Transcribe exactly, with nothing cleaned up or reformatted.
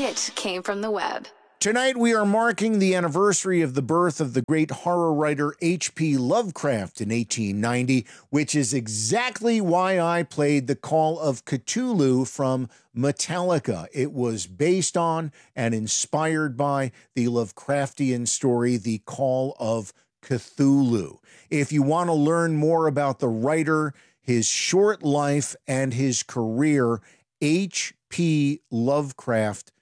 It came from the web. Tonight, we are marking the anniversary of the birth of the great horror writer H P Lovecraft in eighteen ninety, which is exactly why I played The Call of Cthulhu from Metallica. It was based on and inspired by the Lovecraftian story, The Call of Cthulhu. If you want to learn more about the writer, his short life, and his career, H P Lovecraft